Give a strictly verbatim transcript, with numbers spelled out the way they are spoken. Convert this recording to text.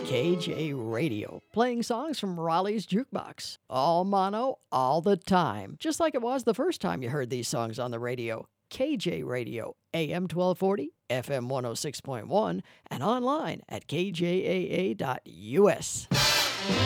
K J Radio, playing songs from Raleigh's Jukebox. All mono, all the time, just like it was the first time you heard these songs on the radio. K J Radio, A M twelve forty, F M one oh six point one, and online at K J A A dot U S.